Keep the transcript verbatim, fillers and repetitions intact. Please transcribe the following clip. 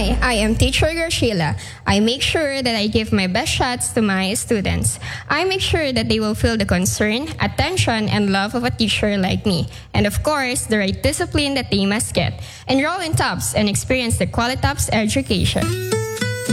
Hi, I am teacher Graciela. I make sure that I give my best shots to my students. I make sure that they will feel the concern, attention, and love of a teacher like me. And of course, the right discipline that they must get. Enroll in TOPS and experience the Qualitops education.